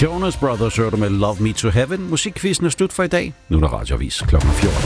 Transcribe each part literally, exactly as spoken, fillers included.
Jonas Brothers hørte med Love Me to Heaven. Musikquizzen er slut for i dag. Nu er der radioavis klokken fjorten.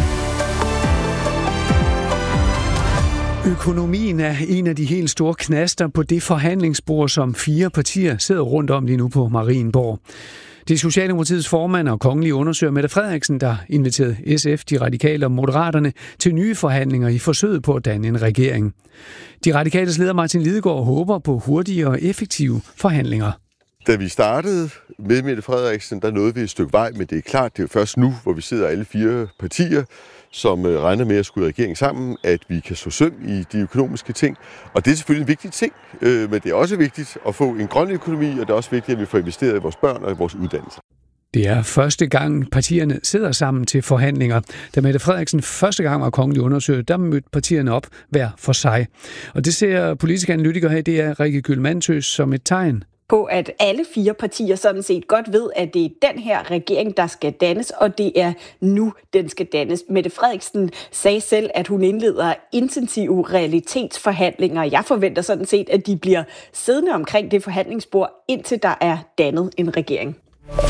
Økonomien er en af de helt store knaster på det forhandlingsbord, som fire partier sidder rundt om lige nu på Marienborg. Det er Socialdemokratiets formand og kongelige undersøger Mette Frederiksen, der inviterede S F, de radikale og Moderaterne til nye forhandlinger i forsøget på at danne en regering. De radikales leder Martin Lidegaard håber på hurtige og effektive forhandlinger. Da vi startede med Mette Frederiksen, der nåede vi et stykke vej, men det er klart, det er først nu, hvor vi sidder alle fire partier, som regner med at skulle regering sammen, at vi kan så søm i de økonomiske ting. Og det er selvfølgelig en vigtig ting, men det er også vigtigt at få en grøn økonomi, og det er også vigtigt, at vi får investeret i vores børn og i vores uddannelser. Det er første gang, partierne sidder sammen til forhandlinger. Da Mette Frederiksen første gang var kongelig undersøger, der mødte partierne op hver for sig. Og det ser politiske analytikere her, det er Rikke Gyldmannsøs som et tegn på, at alle fire partier sådan set godt ved, at det er den her regering, der skal dannes, og det er nu, den skal dannes. Mette Frederiksen sagde selv, at hun indleder intensive realitetsforhandlinger. Jeg forventer sådan set, at de bliver siddende omkring det forhandlingsbord, indtil der er dannet en regering.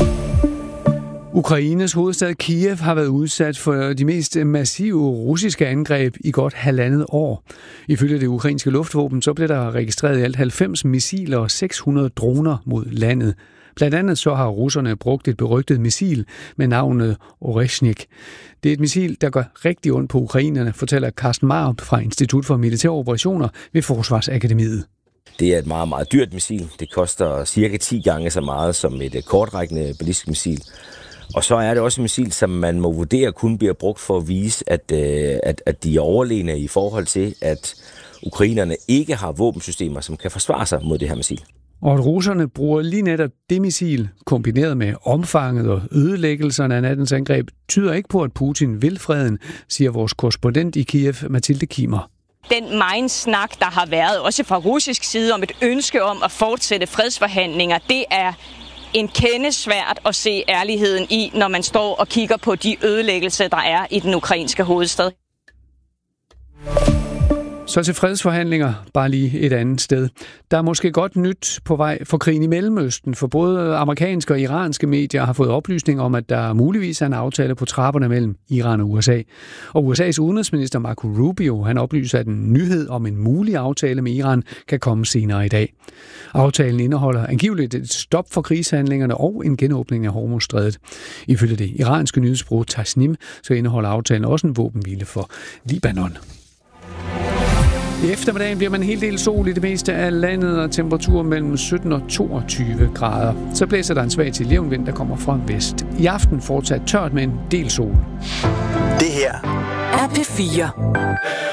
Ukraines hovedstad Kiev har været udsat for de mest massive russiske angreb i godt halvandet år. Ifølge det ukrainske luftvåben så blev der registreret i alt halvfems missiler og seks hundrede droner mod landet. Blandt andet så har russerne brugt et berygtet missil med navnet Oreshnik. Det er et missil, der gør rigtig ondt på ukrainerne, fortæller Carsten Marup fra Institut for Militære Operationer ved Forsvarsakademiet. Det er et meget, meget dyrt missil. Det koster cirka ti gange så meget som et kortrækkende ballistisk missil. Og så er det også et missil, som man må vurdere kun bliver brugt for at vise, at, at, at de er overlegne i forhold til, at ukrainerne ikke har våbensystemer, som kan forsvare sig mod det her missil. Og at russerne bruger lige netop det missil, kombineret med omfanget og ødelæggelserne af nattens angreb, tyder ikke på, at Putin vil freden, siger vores korrespondent i Kiev, Mathilde Kimer. Den megen snak, der har været også fra russisk side om et ønske om at fortsætte fredsforhandlinger, det er en kende svært at se ærligheden i, når man står og kigger på de ødelæggelser, der er i den ukrainske hovedstad. Så til fredsforhandlinger, bare lige et andet sted. Der er måske godt nyt på vej for krigen i Mellemøsten, for både amerikanske og iranske medier har fået oplysning om, at der muligvis er en aftale på trapperne mellem Iran og U S A. Og U S A's udenrigsminister Marco Rubio, han oplyser, at en nyhed om en mulig aftale med Iran kan komme senere i dag. Aftalen indeholder angiveligt et stop for krigshandlingerne og en genåbning af Hormuzstrædet. Ifølge det iranske nyhedsbureau Tasnim, så indeholder aftalen også en våbenhvile for Libanon. I eftermiddagen bliver man en hel del sol i det meste af landet, og temperatur mellem sytten og toogtyve grader. Så blæser der en svag til jævn vind, der kommer fra vest. I aften fortsat tørt med en del sol. Det her er P fire.